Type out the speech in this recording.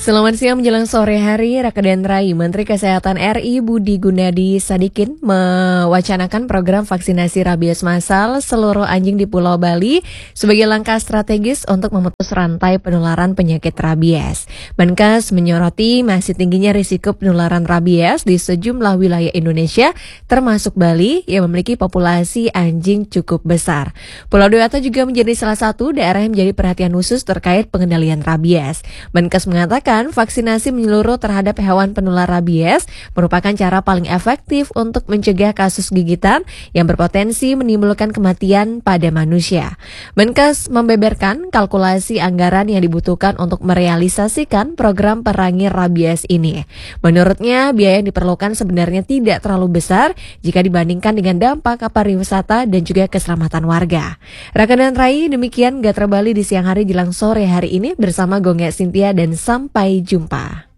Selamat siang menjelang sore hari, Raka dan Rai, Menteri Kesehatan RI Budi Gunadi Sadikin mewacanakan program vaksinasi rabies massal seluruh anjing di Pulau Bali sebagai langkah strategis untuk memutus rantai penularan penyakit rabies. Menkes menyoroti masih tingginya risiko penularan rabies di sejumlah wilayah Indonesia, termasuk Bali yang memiliki populasi anjing cukup besar. Pulau Dewata juga menjadi salah satu daerah yang menjadi perhatian khusus terkait pengendalian rabies. Menkes mengatakan vaksinasi menyeluruh terhadap hewan penular rabies merupakan cara paling efektif untuk mencegah kasus gigitan yang berpotensi menimbulkan kematian pada manusia. Menkes membeberkan kalkulasi anggaran yang dibutuhkan untuk merealisasikan program perangi rabies ini. Menurutnya, biaya yang diperlukan sebenarnya tidak terlalu besar jika dibandingkan dengan dampak pariwisata dan juga keselamatan warga. Raka dan Rai, demikian Gatra Bali di siang hari jelang sore hari ini bersama Gongga Cynthia dan sampai jumpa.